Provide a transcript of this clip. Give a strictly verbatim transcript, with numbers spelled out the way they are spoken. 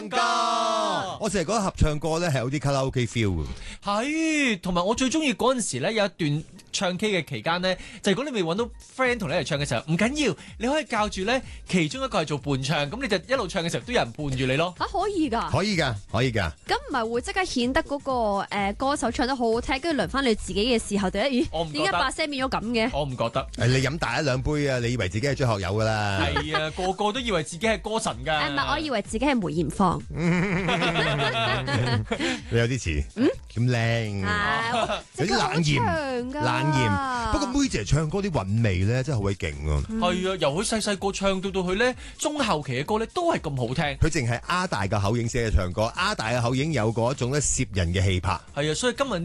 歌，我成日覺得合唱歌咧係有啲卡拉 OK feel 嘅。 係，同埋我最中意嗰陣時咧有一段唱 K 嘅期間咧，就係、如果你未揾到 friend 同你一齊唱嘅時候，唔緊要，你可以教住咧其中一個係做伴唱，咁你就一路唱嘅時候都有人伴住你咯。 嚇、啊、可以㗎， 可以㗎，可以㗎。 咁唔係會即刻顯得嗰、那個、呃、歌手唱得好好聽，跟住輪翻你自己嘅時候，第一咦點解把聲變咗咁嘅？ 我唔覺得。 誒，你飲大一兩杯啊，你以為自己係張學友㗎啦？ 係啊，個個都以為自己係歌神㗎。 誒唔係，我以為自己係梅艷芳。 你有啲似，嗯，咁靚，有啲冷豔，冷豔。不過妹姐唱歌啲韻味咧，真係好鬼勁喎。 係啊，由佢細細個唱到到佢咧中後期嘅歌咧，都係咁好聽。 佢淨係 R 大嘅口影先係唱歌，R 大嘅口影有嗰種咧攝人嘅氣魄。 係啊，所以今日。